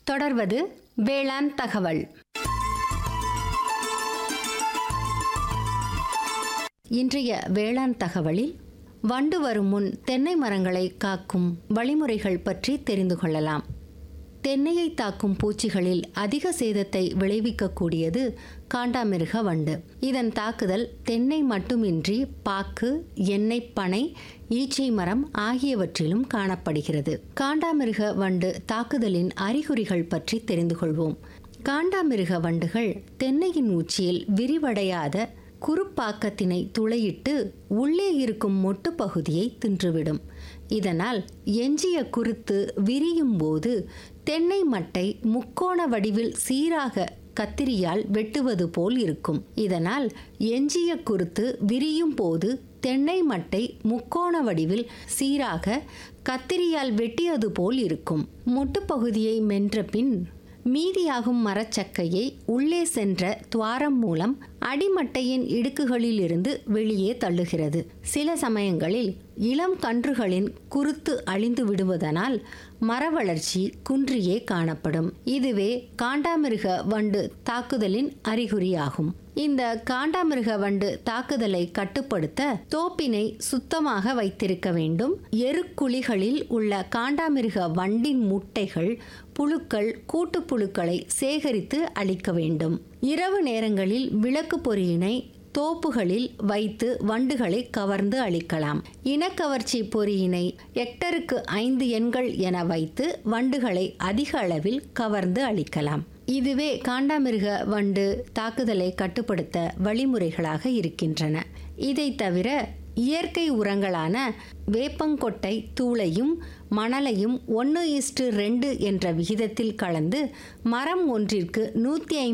தொடர்வது வேளாண் தகவல். இன்றைய வேளாண் தகவலில் வண்டு வரும் முன் தென்னை மரங்களை காக்கும் வழிமுறைகள் பற்றி தெரிந்து கொள்ளலாம். தென்னையை தாக்கும் பூச்சிகளில் அதிக சேதத்தை விளைவிக்கக்கூடியது காண்டாமிருக வண்டு. இதன் தாக்குதல் தென்னை மட்டுமின்றி பாக்கு, எண்ணெய் பனை, ஈச்சை மரம் ஆகியவற்றிலும் காணப்படுகிறது. காண்டாமிருக வண்டு தாக்குதலின் அறிகுறிகள் பற்றி தெரிந்து கொள்வோம். காண்டாமிருக வண்டுகள் தென்னையின் உச்சியில் விரிவடையாத குறுப்பாக்கத்தினை துளையிட்டு உள்ளே இருக்கும் மொட்டு பகுதியை தின்றுவிடும். இதனால் எஞ்சிய குருத்து விரியும் போது தென்னை மட்டை முக்கோண வடிவில் சீராக கத்திரியால் வெட்டுவது போல் இருக்கும். இதனால் எஞ்சிய குருத்து விரியும் போது தென்னை மட்டை முக்கோண வடிவில் சீராக கத்திரியால் வெட்டியது போல் இருக்கும். மொட்டு பகுதியை மென்ற பின் மீதியாகும் மரச்சக்கையை உள்ளே சென்ற துவாரம் மூலம் அடிமட்டையின் இடுக்குகளிலிருந்து வெளியே தள்ளுகிறது. சில சமயங்களில் இளம் கன்றுகளின் குருத்து அழிந்து விடுவதனால் மர வளர்ச்சி குன்றியே காணப்படும். இதுவே காண்டாமிருக வண்டு தாக்குதலின் அறிகுறியாகும். இந்த காண்டாமிருக வண்டு தாக்குதலை கட்டுப்படுத்த தோப்பினை சுத்தமாக வைத்திருக்க வேண்டும். எருக்குழிகளில் உள்ள காண்டாமிருக வண்டின் முட்டைகள், புழுக்கள், கூட்டுப்புழுக்களை சேகரித்து அழிக்க வேண்டும். இரவு நேரங்களில் விளக்கு பொறியினை தோப்புகளில் வைத்து வண்டுகளை கவர்ந்து அழிக்கலாம். இனக்கவர்ச்சி பொறியினை ஹெக்டருக்கு 5 எண்கள் என வைத்து வண்டுகளை அதிக அளவில் கவர்ந்து அழிக்கலாம். இதுவே காண்டாமிருக வண்டு தாக்குதலை கட்டுப்படுத்த வழிமுறைகளாக இருக்கின்றன. இதை தவிர இயற்கை உரங்களான வேப்பங்கொட்டை தூளையும் மணலையும் 1:2 என்ற விகிதத்தில் கலந்து மரம் ஒன்றிற்கு 150